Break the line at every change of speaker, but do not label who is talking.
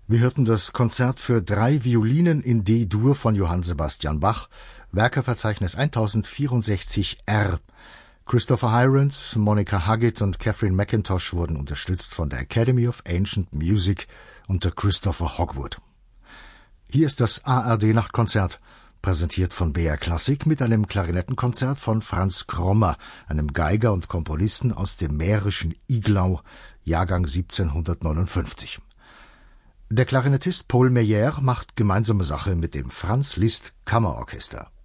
Wir hörten das Konzert für 3 Violinen in D-Dur von Johann Sebastian Bach, Werkeverzeichnis 1064 R. Christopher Hirons, Monica Huggett und Catherine McIntosh wurden unterstützt von der Academy of Ancient Music unter Christopher Hogwood. Hier ist das ARD-Nachtkonzert, präsentiert von BR Klassik mit einem Klarinettenkonzert von Franz Krommer, einem Geiger und Komponisten aus dem mährischen Iglau, Jahrgang 1759. Der Klarinettist Paul Meyer macht gemeinsame Sache mit dem Franz Liszt Kammerorchester.